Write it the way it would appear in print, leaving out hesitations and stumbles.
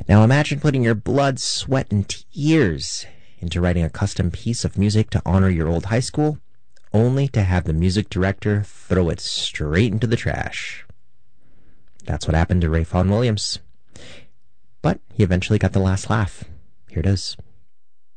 Now imagine putting your blood, sweat, and tears into writing a custom piece of music to honor your old high school, only to have the music director throw it straight into the trash. That's what happened to Ray Vaughan Williams. But he eventually got the last laugh. Here it is.